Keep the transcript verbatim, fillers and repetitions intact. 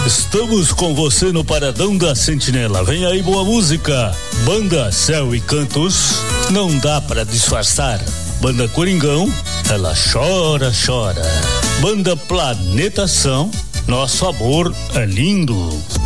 Estamos com você no Paradão da Sentinela. Vem aí boa música. Banda Céu e Cantos, não dá pra disfarçar. Banda Coringão, ela chora, chora. Banda Planetação, nosso amor é lindo.